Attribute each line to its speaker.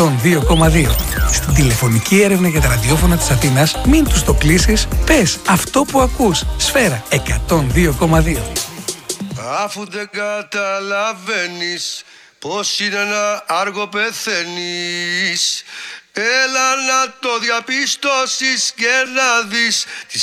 Speaker 1: 102,2. Στην τηλεφωνική έρευνα για τα ραδιόφωνα της Αθήνας, μην τους το κλείσεις, πες αυτό που ακούς. Σφαίρα 102,2.
Speaker 2: Αφού δεν καταλαβαίνεις πως είναι ένα άργο πεθαίνεις, έλα να το διαπιστώσεις και να δεις τη